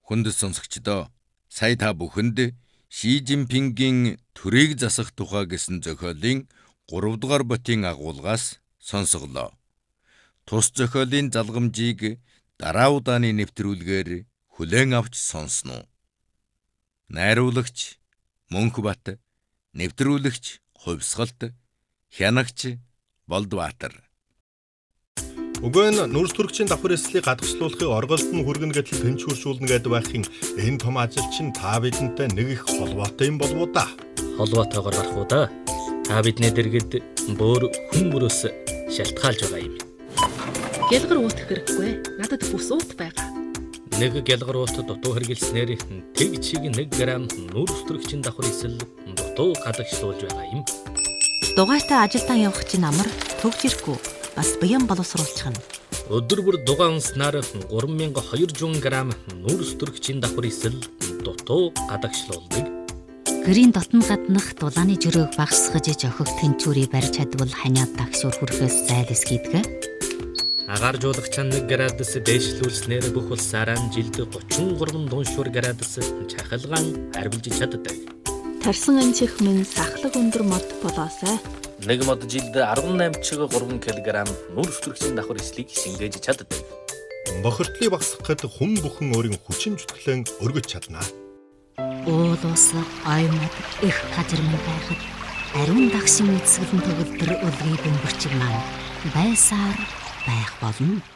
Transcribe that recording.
Хүнд сонсогчдоо сая та бүхэнд Ши Жинпингийн төрийг засах тухай гэсэн зохиолын 3 дугаар ботын агуулгаас сонсголоо. Тус зохиолын залгамжийг дараа удааны нэвтрүүлгээр хүлээн авч сонсно. Найруулагч Мөнхбат, нэвтрүүлэгч Хувьсгалт, хянагч Болдбаатар. Уг нь нүрс төрөгчийн давхар эслийг гадагшлуулахыг орголт нь хүргэнэ гэдэл тэнцвэржүүлнэ гэдэг байхын энэ том ажил чинь та бидэнтэй нэг их холбоотой юм болов уу да? Холбоотойгоор гарах уу да? Та бидний дэргэд бөөр хүн мөрөөс шалтгаалж байгаа юм. Гялгар уутах хэрэггүй. Надад бүс уут байгаа. Нэг гялгар уут дутуу хэргэлснээр тэг чиг 1 грамм нүрс төрөгчийн давхар эсэл дутуу гадагшлуулж байгаа юм. Дугаартай ажилдаа явах чинь амар төгж ирэхгүй. Бас баян боловсруулчихна. Өдөр бүр дугаан унснаар 3200 грамм нүрс төрөгчийн давхар эсэл дутуу гадагшлуулдаг. Гэрийн дотн гаднах дулааны жөрөөг багасгаж ожих тэнцвэрийг барьж чадвал ханиад дагшуур хүрэхээс зайлсхийдэг. Агааржуулагч 1 градус дээшлүүлснээр бүх улсаараа жилд 33 дуншуур градус чахалгаан харвилж чаддаг. Тарсан анчих минь сахлаг өндөр мод болоосай. Нэг мод жилд 18.3 кг нүрс төрөгчийн давхар эслийг шингээж чаддаг. Бохирдлыг багасгахад хүн бүхэн өөрийн хүчин чөлөөлөн өргөж чадна. Уул ус аймаг их газармын байхад ариун дагшин эцгэлэн төгөлдөр өлгийг өнгөрчиг маань байсаар байх болно.